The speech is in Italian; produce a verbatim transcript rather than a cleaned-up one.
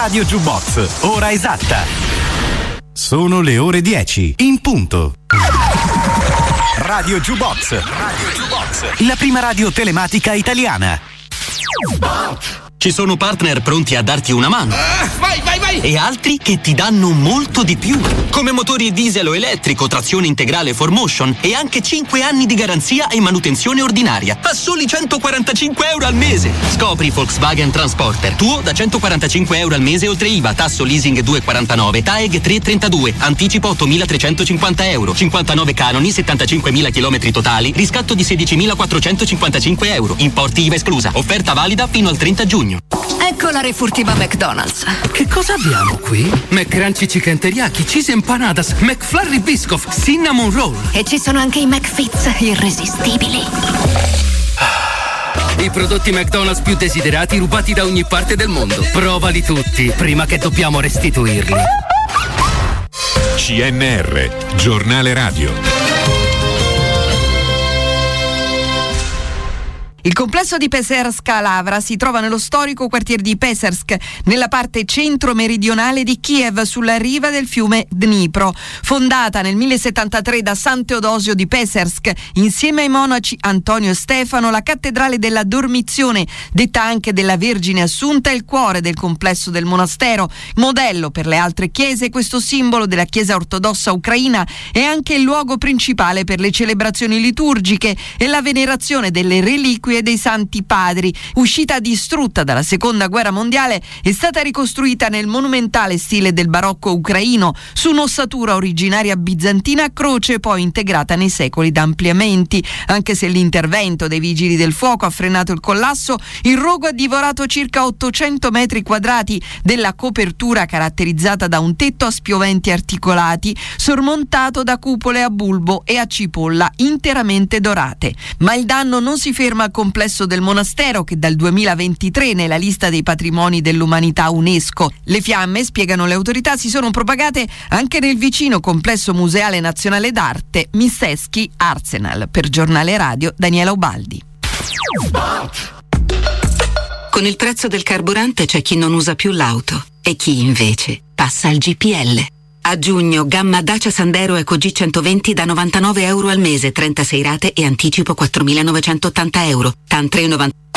Radio Jukebox, ora esatta. Sono le ore dieci, in punto. Radio Jukebox, Radio Jukebox, la prima radio telematica italiana. Ci sono partner pronti a darti una mano. Uh, vai, vai, vai! E altri che ti danno molto di più. Come motori diesel o elettrico, trazione integrale four motion e anche cinque anni di garanzia e manutenzione ordinaria. A soli centoquarantacinque euro al mese. Scopri Volkswagen Transporter. Tuo da centoquarantacinque euro al mese oltre I V A, tasso leasing due virgola quarantanove, T A E G tre virgola trentadue, anticipo ottomilatrecentocinquanta euro, cinquantanove canoni, settantacinquemila chilometri totali, riscatto di sedicimilaquattrocentocinquantacinque euro, importi I V A esclusa. Offerta valida fino al trenta giugno. Ecco la refurtiva McDonald's. Che cosa abbiamo qui? McCrunchy Chicken Teriyaki, Cheese Empanadas, McFlurry Biscoff, Cinnamon Roll. E ci sono anche i McFits irresistibili. I prodotti McDonald's più desiderati rubati da ogni parte del mondo. Provali tutti prima che dobbiamo restituirli. C N R, giornale radio. Il complesso di Peserska Lavra si trova nello storico quartiere di Pesersk, nella parte centro-meridionale di Kiev, sulla riva del fiume Dnipro. Fondata nel millesettantatré da San Teodosio di Pesersk, insieme ai monaci Antonio e Stefano, la cattedrale della Dormizione, detta anche della Vergine Assunta, è il cuore del complesso del monastero. Modello per le altre chiese, questo simbolo della Chiesa ortodossa ucraina è anche il luogo principale per le celebrazioni liturgiche e la venerazione delle reliquie dei Santi Padri. Uscita distrutta dalla Seconda Guerra Mondiale, è stata ricostruita nel monumentale stile del barocco ucraino, su un'ossatura originaria bizantina a croce, poi integrata nei secoli da ampliamenti. Anche se l'intervento dei vigili del fuoco ha frenato il collasso, il rogo ha divorato circa ottocento metri quadrati della copertura, caratterizzata da un tetto a spioventi articolati, sormontato da cupole a bulbo e a cipolla interamente dorate. Ma il danno non si ferma al complesso del monastero, che dal duemilaventitré è nella lista dei patrimoni dell'umanità UNESCO. Le fiamme, spiegano le autorità, si sono propagate anche nel vicino complesso museale nazionale d'arte Misteschi Arsenal. Per Giornale Radio, Daniela Ubaldi. Con il prezzo del carburante c'è chi non usa più l'auto e chi invece passa al G P L. A giugno, gamma Dacia Sandero Eco G centoventi da novantanove euro al mese, trentasei rate e anticipo quattromilanovecentoottanta euro. T A N tre virgola novanta